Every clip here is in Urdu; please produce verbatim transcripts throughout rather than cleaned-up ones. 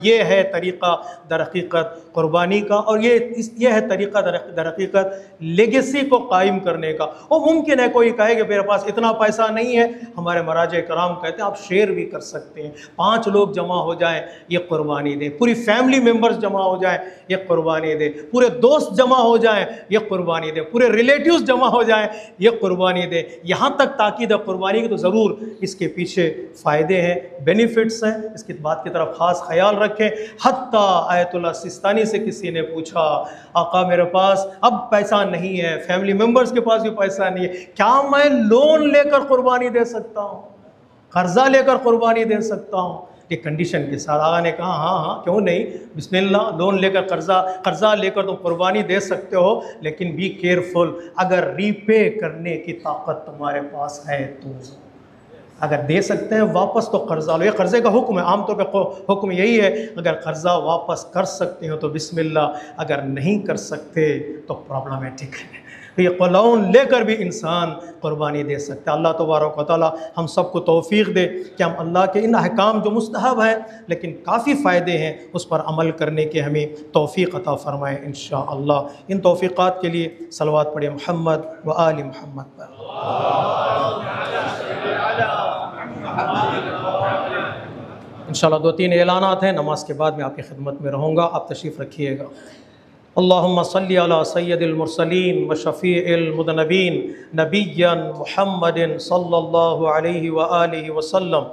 یہ ہے طریقہ در حقیقت قربانی کا، اور یہ اس یہ ہے طریقہ در حقیقت لیگیسی کو قائم کرنے کا۔ وہ ممکن ہے کوئی کہے کہ میرے پاس اتنا پیسہ نہیں ہے، ہمارے مراجع کرام کہتے ہیں آپ شیئر بھی کر سکتے ہیں، پانچ لوگ جمع ہو جائیں یہ قربانی دیں، پوری فیملی ممبرز جمع ہو جائیں یہ قربانی دیں، پورے دوست جمع ہو جائیں یہ قربانی دیں، پورے ریلیٹیوز جمع ہو جائیں یہ قربانی دیں۔ یہاں تک تاکید ہے قربانی کی تو ضرور اس کے پیچھے فائدے ہیں، بینیفٹس ہیں، اس کی بات کی طرف خاص خیال رکھیں۔ حتیٰ آیت اللہ سستانی سے کسی نے پوچھا آقا میرے پاس اب پیسہ نہیں ہے، فیملی ممبرز کے پاس بھی پیسہ نہیں ہے، کیا میں لون لے کر قربانی دے سکتا ہوں، قرضہ لے کر قربانی دے سکتا ہوں؟ یہ کنڈیشن کے ساتھ آقا نے کہا ہاں ہاں کیوں نہیں، بسم اللہ، لون لے کر قرضہ قرضہ لے کر تم قربانی دے سکتے ہو، لیکن بی کیئرفل، اگر ری پے کرنے کی طاقت تمہارے پاس ہے تو اگر دے سکتے ہیں واپس تو قرضہ لو۔ یہ قرضے کا حکم ہے، عام طور پہ حکم یہی ہے، اگر قرضہ واپس کر سکتے ہو تو بسم اللہ، اگر نہیں کر سکتے تو پرابلمیٹک ہے۔ یہ لون لے کر بھی انسان قربانی دے سکتا ہے۔ اللہ تبارک و تعالی ہم سب کو توفیق دے کہ ہم اللہ کے ان احکام جو مستحب ہیں لیکن کافی فائدے ہیں اس پر عمل کرنے کے ہمیں توفیق عطا فرمائے انشاءاللہ۔ ان توفیقات کے لیے صلوات پڑھیں محمد و آل محمد پر۔ انشاءاللہ دو تین اعلانات ہیں، نماز کے بعد میں آپ کی خدمت میں رہوں گا، آپ تشریف رکھیے گا۔ اللہم صلی علی سید المرسلین و شفیع المذنبین نبیًا محمد صلی اللہ علیہ وآلہ وسلم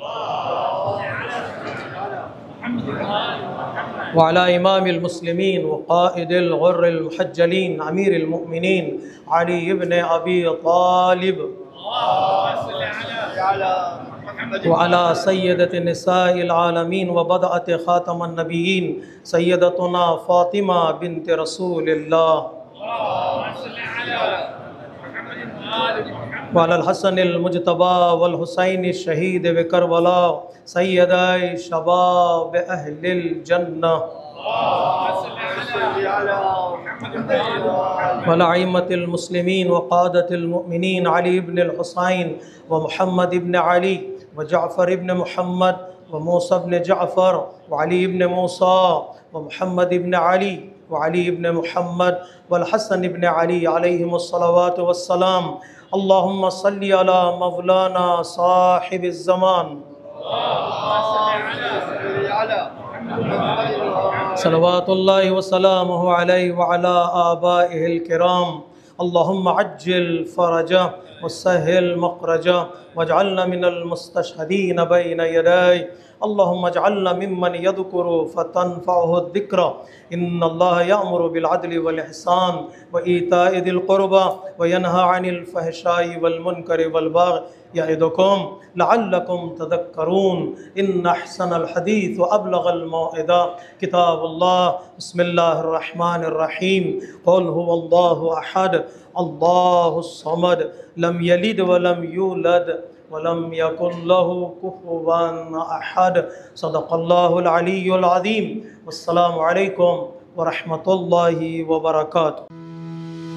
وعلى امام المسلمين وقائد الغر المحجلين امير المؤمنين علي بن ابي طالب وعلى سيدة نساء العالمين وبدعة خاتم النبيين سيدتنا فاطمة بنت رسول الله وعلى الحسن المجتبى والحسين الشهيد بكربلاء سيدي شباب أهل الجنة وعلى المسلمين وقادة المؤمنين علي بن الحسين ومحمد بن علي وجعفر بن محمد وموسى بن جعفر وعلي بن موسى ومحمد بن علي وعلي بن محمد والحسن بن علي عليهم الصلوات والسلام اللهم صل على مولانا صاحب الزمان صلوات الله وسلامه عليه وعلى آبائه الكرام اللهم عجل فرجه وسهل مخرجه واجعلنا من المستشهدين بين يديه اللهم اجعلنا ممن يذكر فتنفعه الذكرى إن الله يأمر بالعدل والإحسان وإيتاء ذي القربى وينهى عن الفحشاء والمنكر والبغي يعظكم لعلكم تذكرون إن أحسن الحديث وأبلغ الموعظة كتاب الله بسم الله الرحمن الرحيم قل هو الله أحد الله الصمد لم يلد ولم يولد ولم يكن له كفوا أحد صدق الله العلي العظيم والسلام عليكم ورحمة الله وبركاته.